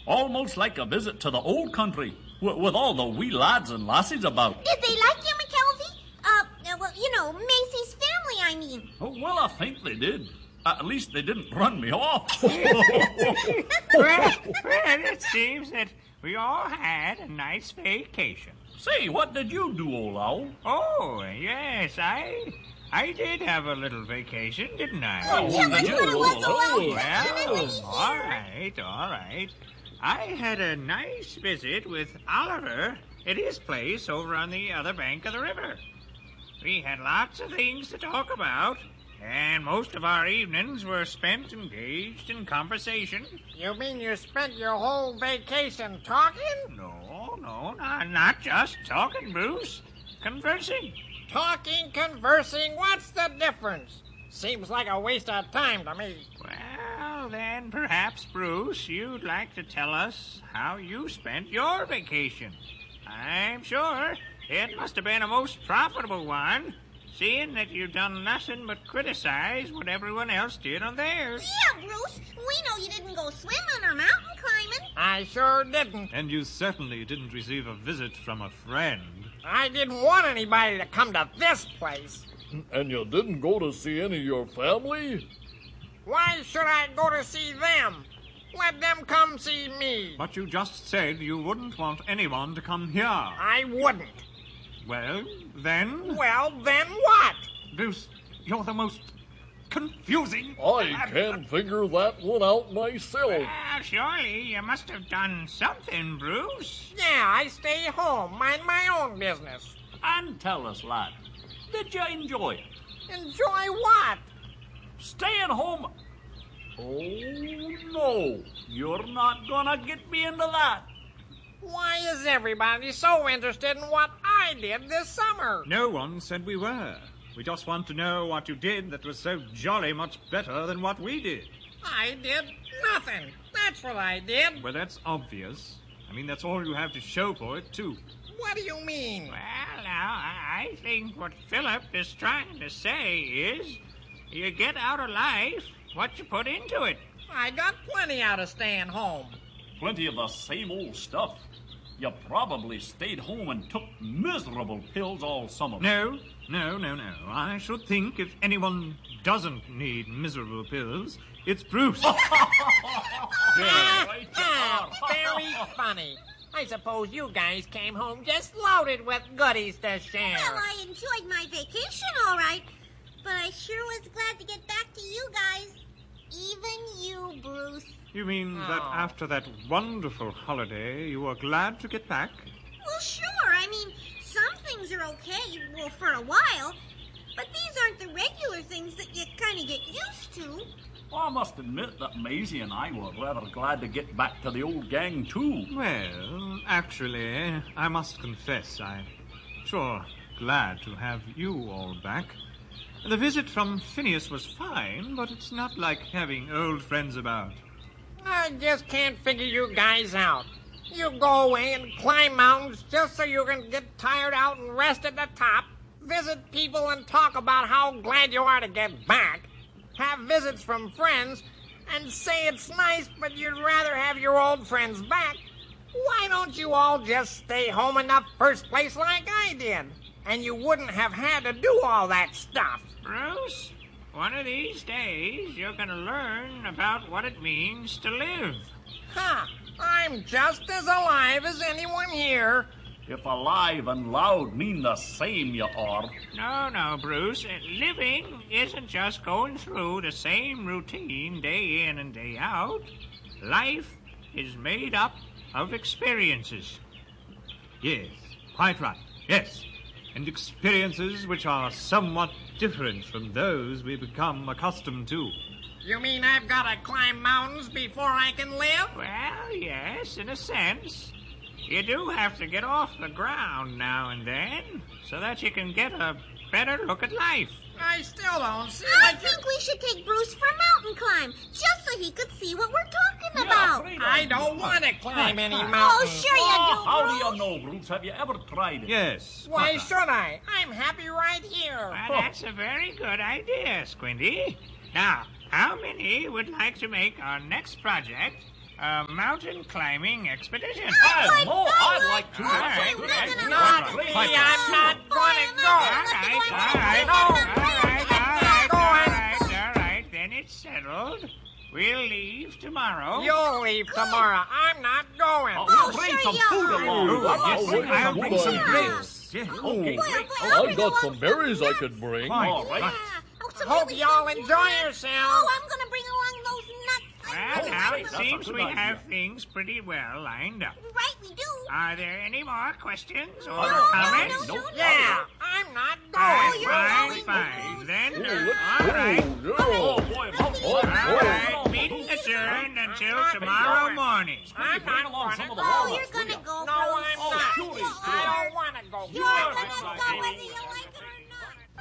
Almost like a visit to the old country, with all the wee lads and lassies about. Did they like you, McKelvey? Macy's family, I mean. Oh, well, I think they did. At least they didn't run me off. Well, it seems that we all had a nice vacation. Say, what did you do, old owl? Oh, yes, I did have a little vacation, didn't I? Oh, tell us what it was, old Well, all right. I had a nice visit with Oliver at his place over on the other bank of the river. We had lots of things to talk about, and most of our evenings were spent engaged in conversation. You mean you spent your whole vacation talking? No, not just talking, Bruce. Conversing. Talking, conversing, what's the difference? Seems like a waste of time to me. Well, then perhaps, Bruce, you'd like to tell us how you spent your vacation. I'm sure it must have been a most profitable one, seeing that you've done nothing but criticize what everyone else did on theirs. Yeah, Bruce. We know you didn't go swimming or mountain climbing. I sure didn't. And you certainly didn't receive a visit from a friend. I didn't want anybody to come to this place. And you didn't go to see any of your family? Why should I go to see them? Let them come see me. But you just said you wouldn't want anyone to come here. I wouldn't. Well, then... Well, then what? Bruce, you're the most confusing... I can't figure that one out myself. Well, surely you must have done something, Bruce. Yeah, I stay home, mind my own business. And tell us, lad, did you enjoy it? Enjoy what? Staying home... Oh, no. You're not gonna get me into that. Why is everybody so interested in what I did this summer? No one said we were. We just want to know what you did that was so jolly much better than what we did. I did nothing. That's what I did. Well, that's obvious. I mean, that's all you have to show for it, too. What do you mean? Well, now, I think what Philip is trying to say is you get out of life what you put into it. I got plenty out of staying home. Plenty of the same old stuff. You probably stayed home and took miserable pills all summer. No. I should think if anyone doesn't need miserable pills, it's Bruce. Very funny. I suppose you guys came home just loaded with goodies to share. Well, I enjoyed my vacation, all right. But I sure was glad to get back to you guys. Even you, Bruce. You mean that after that wonderful holiday, you were glad to get back? Well, sure. I mean, some things are okay, well, for a while. But these aren't the regular things that you kind of get used to. Well, I must admit that Maisie and I were rather glad to get back to the old gang, too. Well, actually, I must confess, I'm sure glad to have you all back. The visit from Phineas was fine, but it's not like having old friends about. I just can't figure you guys out. You go away and climb mountains just so you can get tired out and rest at the top, visit people and talk about how glad you are to get back, have visits from friends, and say it's nice but you'd rather have your old friends back. Why don't you all just stay home in the first place like I did? And you wouldn't have had to do all that stuff. Bruce, one of these days you're going to learn about what it means to live. Huh. I'm just as alive as anyone here. If alive and loud mean the same, you are. No, Bruce. Living isn't just going through the same routine day in and day out. Life is made up of experiences. Yes, quite right. Yes. And experiences which are somewhat different from those we become accustomed to. You mean I've got to climb mountains before I can live? Well, yes, in a sense. You do have to get off the ground now and then so that you can get a better look at life. I still don't see I think we should take Bruce for a mountain climb, just so he could see what we're talking about. I don't want to climb any mountains. Oh, sure you do, How do Bruce. you know, Bruce? Have you ever tried it? Yes. Why should I? I'm happy right here. Well, that's a very good idea, Squinty. Now, how many would like to make our next project a mountain climbing expedition. I'd like to. Alright, Not me. I'm not going to go. All right. Then it's settled. We'll leave tomorrow. You'll leave tomorrow. I'm not going. We'll bring some food along. I'll bring some grapes. Yeah. Okay, great. I've got some berries I could bring. All right. Hope y'all enjoy yourselves. Oh, I'm going to bring along those nuts. Well, now it seems we have things pretty well lined up. Right, we do. Are there any more questions or No, comments? no. Yeah, I'm not going. Fine. Then, all right. Oh, boy, All right, meeting adjourned until tomorrow morning. I'm Bring not along going some to of the go. Oh, walnuts, you're going to will go, No, Bruce. I'm Oh, not. sure he's I don't want to go. You're going to go whether you like